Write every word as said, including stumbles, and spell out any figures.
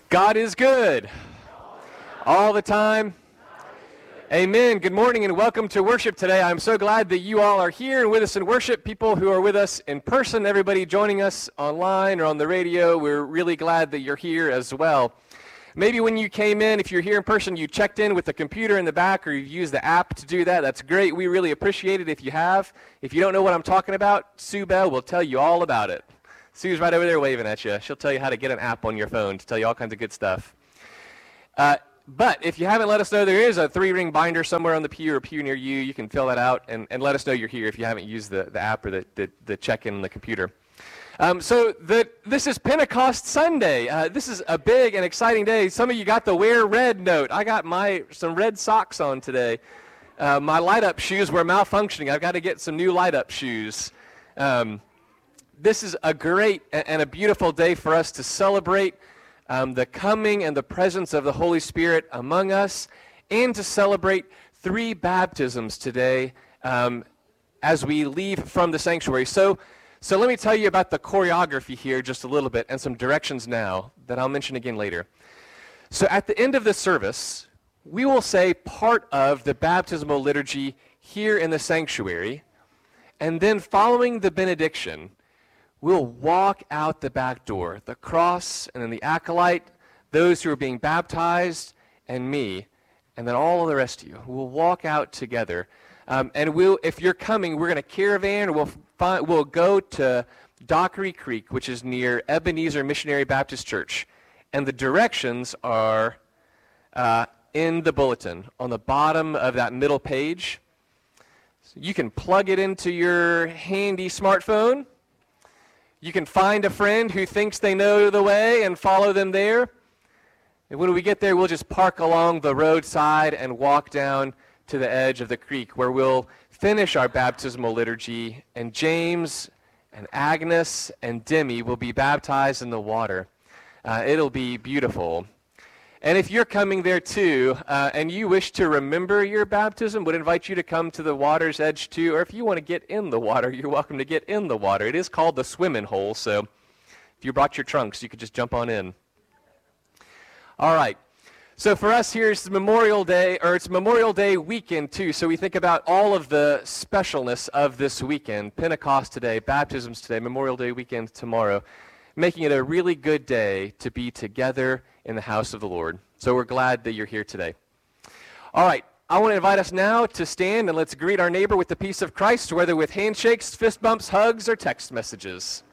God is good. All the time. Amen. Good morning and welcome to worship today. I'm so glad that you all are here and with us in worship. People who are with us in person, everybody joining us online or on the radio, we're really glad that you're here as well. Maybe when you came in, if you're here in person, you checked in with the computer in the back or you've used the app to do that. That's great. We really appreciate it if you have. If you don't know what I'm talking about, Sue Bell will tell you all about it. Sue's right over there waving at you. She'll tell you how to get an app on your phone to tell you all kinds of good stuff. Uh, but if you haven't let us know, there is a three-ring binder somewhere on the pew or pew near you. You can fill that out and, and let us know you're here if you haven't used the, the app or the, the, the check-in on the computer. Um, so the, this is Pentecost Sunday. Uh, this is a big and exciting day. Some of you got the wear red note. I got my some red socks on today. Uh, my light-up shoes were malfunctioning. I've got to get some new light-up shoes. Um, This is a great and a beautiful day for us to celebrate um, the coming and the presence of the Holy Spirit among us, and to celebrate three baptisms today um, as we leave from the sanctuary. So, so let me tell you about the choreography here just a little bit, and some directions now that I'll mention again later. So at the end of the service, we will say part of the baptismal liturgy here in the sanctuary, and then following the benediction, we'll walk out the back door, the cross, and then the acolyte, those who are being baptized, and me, and then all of the rest of you. We'll walk out together. Um, and we'll, if you're coming, we're going to caravan, or we'll, find, we'll go to Dockery Creek, which is near Ebenezer Missionary Baptist Church. And the directions are uh, in the bulletin, on the bottom of that middle page. So you can plug it into your handy smartphone. You can find a friend who thinks they know the way and follow them there. And when we get there, we'll just park along the roadside and walk down to the edge of the creek, where we'll finish our baptismal liturgy, and James and Agnes and Demi will be baptized in the water. Uh, it'll be beautiful. And if you're coming there too, uh, and you wish to remember your baptism, would invite you to come to the water's edge too. Or if you want to get in the water, you're welcome to get in the water. It is called the swimming hole, so if you brought your trunks, you could just jump on in. All right. So for us here, it's Memorial Day, or it's Memorial Day weekend too. So we think about all of the specialness of this weekend. Pentecost today, baptisms today, Memorial Day weekend tomorrow, making it a really good day to be together in the house of the Lord. So we're glad that you're here today. All right, I want to invite us now to stand and let's greet our neighbor with the peace of Christ, whether with handshakes, fist bumps, hugs, or text messages.